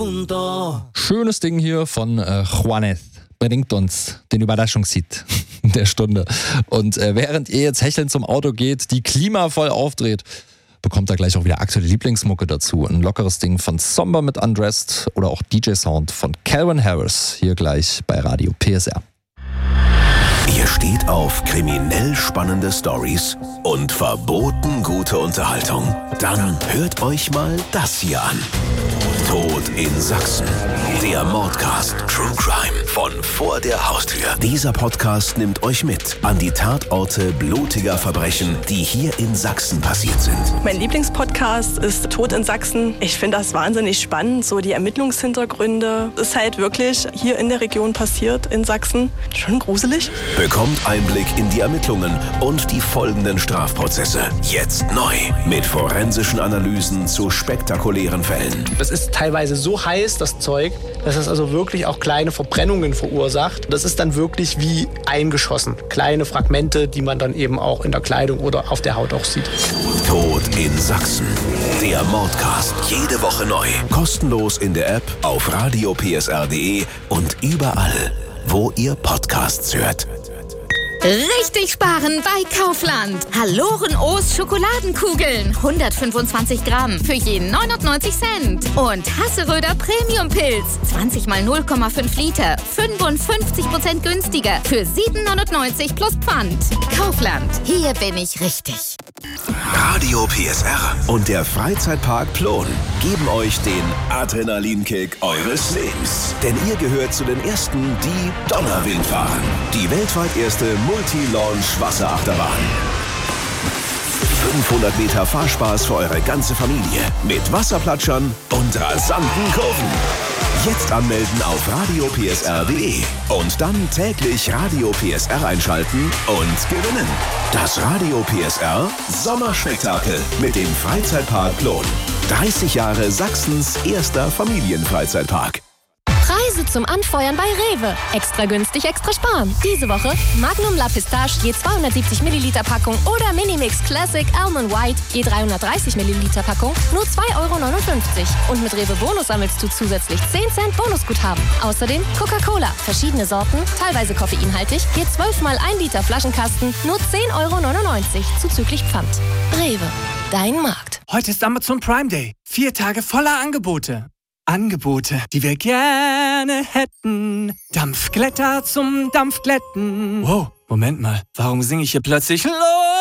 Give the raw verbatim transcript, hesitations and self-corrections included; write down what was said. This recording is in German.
difunto. Schönes Ding hier von äh, Juanes. Bringt uns den Überraschungshit der Stunde. Und äh, während ihr jetzt hechelnd zum Auto geht, die Klima voll aufdreht, bekommt er gleich auch wieder aktuelle Lieblingsmucke dazu. Ein lockeres Ding von Somber mit Undressed oder auch D J-Sound von Calvin Harris. Hier gleich bei Radio P S R. Ihr steht auf kriminell spannende Storys und verboten gute Unterhaltung. Dann hört euch mal das hier an. Tod in Sachsen. Der Mordcast True Crime von vor der Haustür. Dieser Podcast nimmt euch mit an die Tatorte blutiger Verbrechen, die hier in Sachsen passiert sind. Mein Lieblingspodcast ist Tod in Sachsen. Ich finde das wahnsinnig spannend, so die Ermittlungshintergründe. Ist halt wirklich hier in der Region passiert, in Sachsen. Schon gruselig. Bekommt Einblick in die Ermittlungen und die folgenden Strafprozesse. Jetzt neu mit forensischen Analysen zu spektakulären Fällen. Das ist teilweise so heiß, das Zeug, dass es also wirklich auch kleine Verbrennungen verursacht. Das ist dann wirklich wie eingeschossen. Kleine Fragmente, die man dann eben auch in der Kleidung oder auf der Haut auch sieht. Tod in Sachsen. Der Mordcast. Jede Woche neu. Kostenlos in der App, auf radio p s r punkt d e und überall, wo ihr Podcasts hört. Richtig sparen bei Kaufland. Haloren O's Schokoladenkugeln. hundertfünfundzwanzig Gramm für jeden neunundneunzig Cent. Und Hasseröder Premium Pilz. zwanzig mal null Komma fünf Liter. fünfundfünfzig Prozent günstiger. Für sieben neunundneunzig plus Pfand. Kaufland. Hier bin ich richtig. Radio P S R und der Freizeitpark Plon geben euch den Adrenalinkick eures Lebens. Denn ihr gehört zu den Ersten, die Donnerwind fahren. Die weltweit erste Multi-Launch-Wasserachterbahn. fünfhundert Meter Fahrspaß für eure ganze Familie. Mit Wasserplatschern und rasanten Kurven. Jetzt anmelden auf radio p s r punkt d e und dann täglich Radio P S R einschalten und gewinnen. Das Radio P S R Sommerspektakel mit dem Freizeitpark Plon. dreißig Jahre Sachsens erster Familienfreizeitpark. Preise zum Anfeuern bei Rewe. Extra günstig, extra sparen. Diese Woche Magnum La Pistache je zweihundertsiebzig Milliliter Packung oder Minimix Classic Almond White je dreihundertdreißig Milliliter Packung nur zwei Euro neunundfünfzig. Und mit Rewe Bonus sammelst du zusätzlich zehn Cent Bonusguthaben. Außerdem Coca-Cola, verschiedene Sorten, teilweise koffeinhaltig, je zwölf mal ein Liter Flaschenkasten, nur zehn Euro neunundneunzig zuzüglich Pfand. Rewe, dein Markt. Heute ist Amazon Prime Day. Vier Tage voller Angebote. Angebote, die wir gerne hätten. Dampfglätter zum Dampfglätten. Wow, Moment mal. Warum singe ich hier plötzlich los?